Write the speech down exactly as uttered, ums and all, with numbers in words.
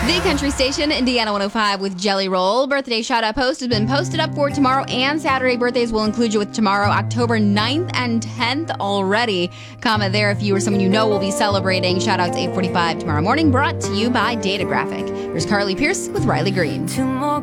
The Country Station, Indiana one oh five with Jelly Roll. Birthday shout-out post has been posted up for tomorrow and Saturday. Birthdays will include you with tomorrow, October ninth and tenth already. Comment there if you or someone you know will be celebrating. Shout-outs eight forty-five tomorrow morning, brought to you by Data Graphic. Here's Carly Pierce with Riley Green. Two more